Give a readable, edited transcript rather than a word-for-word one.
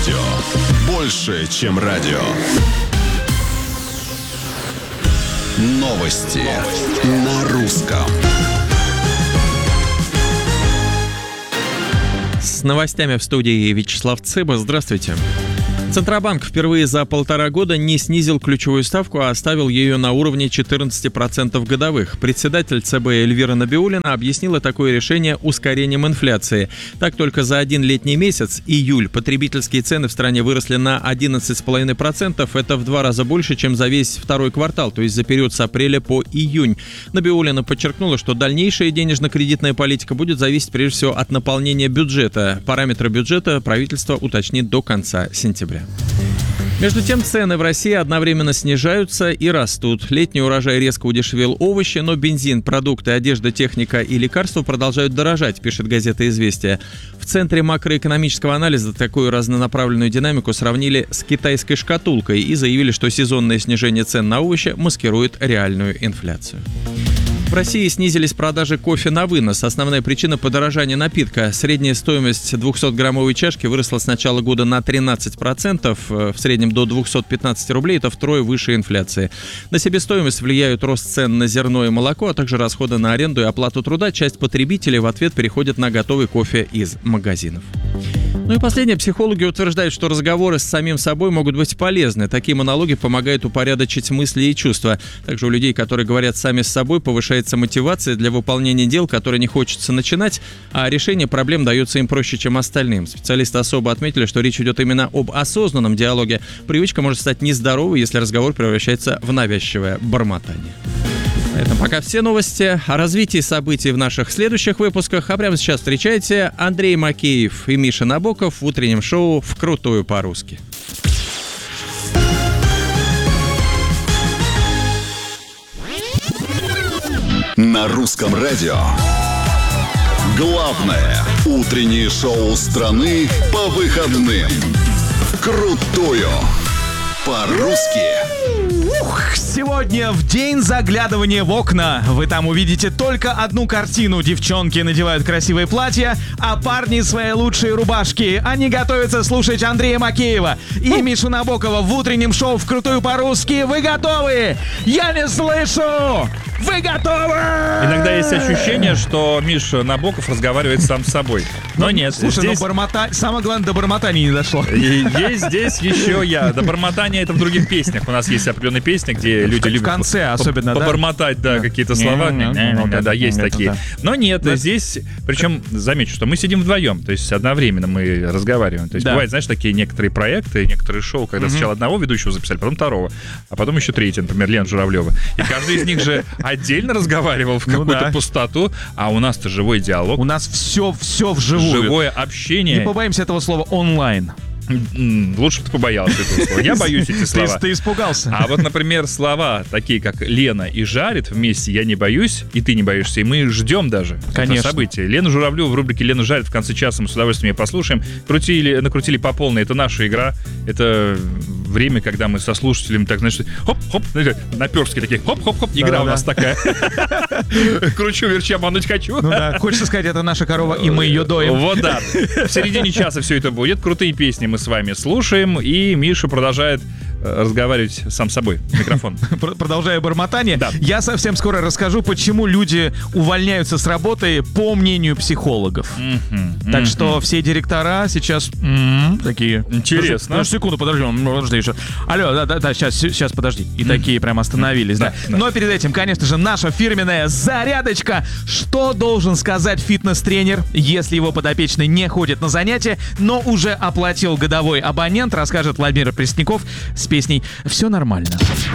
Больше, чем радио. Новости на русском. С новостями в студии Вячеслав Цыба. Здравствуйте. Центробанк впервые за 1,5 года не снизил ключевую ставку, а оставил ее на уровне 14% годовых. Председатель ЦБ Эльвира Набиуллина объяснила такое решение ускорением инфляции. Так, только за один летний месяц, июль, потребительские цены в стране выросли на 11,5%. Это в 2 раза больше, чем за весь второй квартал, то есть за период с апреля по июнь. Набиуллина подчеркнула, что дальнейшая денежно-кредитная политика будет зависеть прежде всего от наполнения бюджета. Параметры бюджета правительство уточнит до конца сентября. Между тем, цены в России одновременно снижаются и растут. Летний урожай резко удешевил овощи, но бензин, продукты, одежда, техника и лекарства продолжают дорожать, пишет газета «Известия». В Центре макроэкономического анализа такую разнонаправленную динамику сравнили с китайской шкатулкой и заявили, что сезонное снижение цен на овощи маскирует реальную инфляцию. В России снизились продажи кофе на вынос. Основная причина – подорожания напитка. Средняя стоимость 200-граммовой чашки выросла с начала года на 13%, в среднем до 215 рублей. Это втрое выше инфляции. На себестоимость влияют рост цен на зерно и молоко, а также расходы на аренду и оплату труда. Часть потребителей в ответ переходит на готовый кофе из магазинов. Ну и последнее. Психологи утверждают, что разговоры с самим собой могут быть полезны. Такие монологи помогают упорядочить мысли и чувства. Также у людей, которые говорят сами с собой, повышается мотивация для выполнения дел, которые не хочется начинать, а решение проблем дается им проще, чем остальным. Специалисты особо отметили, что речь идет именно об осознанном диалоге. Привычка может стать нездоровой, если разговор превращается в навязчивое бормотание. На этом пока все новости. О развитии событий в наших следующих выпусках. А прямо сейчас встречайте Андрей Макеев и Миша Набоков в утреннем шоу «Вкрутую по-русски». На русском радио. Главное утреннее шоу страны по выходным. Вкрутую по-русски. Сегодня в день заглядывания в окна. Вы там увидите только одну картину. Девчонки надевают красивые платья, а парни свои лучшие рубашки. Они готовятся слушать Андрея Макеева и Мишу Набокова в утреннем шоу «Вкрутую по-русски». Вы готовы? Я не слышу! Вы готовы? Иногда есть ощущение, что Миша Набоков разговаривает сам с собой. Но нет, слушай, здесь... самое главное, до бормотания не дошло. Есть здесь еще я. До бормотания это в других песнях. У нас есть определенные песни, где люди любят в конце особенно, побормотать, да, какие-то слова. Да, есть такие. Но нет, здесь, причем замечу, что мы сидим вдвоем, то есть одновременно мы разговариваем. То есть бывает, знаешь, такие некоторые проекты, некоторые шоу, когда сначала одного ведущего записали, потом второго, а потом еще третий, например, Лена Журавлева. И каждый из них же отдельно разговаривал в какую-то пустоту, а у нас-то живой диалог. У нас все вживую. Живое общение. Не побоимся этого слова онлайн. Лучше бы ты побоялся этого слова. Я боюсь эти слова. Ты испугался. А вот, например, слова такие, как Лена и Жарит вместе, я не боюсь, и ты не боишься, и мы ждем даже это событие. Лена Журавлева в рубрике «Лена Жарит» в конце часа мы с удовольствием ее послушаем. Накрутили по полной. Это наша игра. Это время, когда мы со слушателями так, знаешь, хоп-хоп, наперстки такие, хоп-хоп-хоп. Игра у нас такая. Кручу, верчу, обмануть хочу. Ну да, хочется сказать, это наша корова, и мы ее доим. Вот да. В середине часа все это будет. Крутые песни мы с вами слушаем, и Миша продолжает разговаривать сам с собой. Микрофон. Продолжая бормотание, да. Я совсем скоро расскажу, почему люди увольняются с работы по мнению психологов. Так что все директора сейчас такие... Интересно. Секунду, подожди еще. Алло, да, сейчас, подожди. И такие прям остановились, да. Но перед этим, конечно же, наша фирменная зарядочка. Что должен сказать фитнес-тренер, если его подопечный не ходит на занятия, но уже оплатил годовой абонент, расскажет Владимир Пресняков с песней «Все нормально».